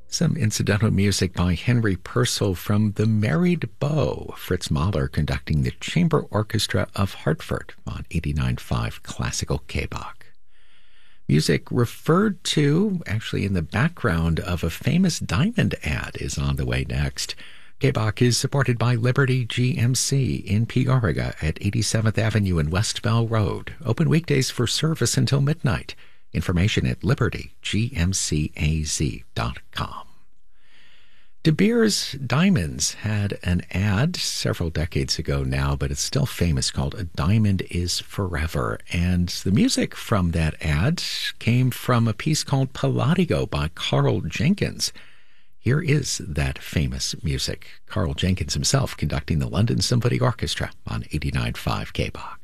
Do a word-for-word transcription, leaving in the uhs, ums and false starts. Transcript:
Some incidental music by Henry Purcell from The Married Bow, Fritz Mahler conducting the Chamber Orchestra of Hartford on eighty-nine point five Classical K B O C. Music referred to, actually in the background of a famous diamond ad, is on the way next. K B O C is supported by Liberty G M C in Peoria at eighty-seventh Avenue and West Bell Road. Open weekdays for service until midnight. Information at liberty g m c a z dot com. De Beers Diamonds had an ad several decades ago now, but it's still famous, called A Diamond is Forever. And the music from that ad came from a piece called Palladio by Carl Jenkins. Here is that famous music. Carl Jenkins himself conducting the London Symphony Orchestra on eighty-nine point five K B O C.